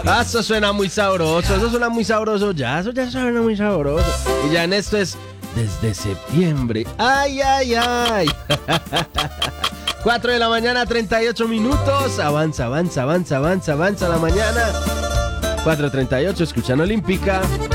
Ah, eso suena muy sabroso, eso suena muy sabroso ya, eso ya suena muy sabroso. Y ya en esto es desde septiembre. Ay, ay, ay. 4 de la mañana, 38 minutos. Avanza, avanza, avanza, avanza, avanza la mañana. 4:38, escuchan Olímpica.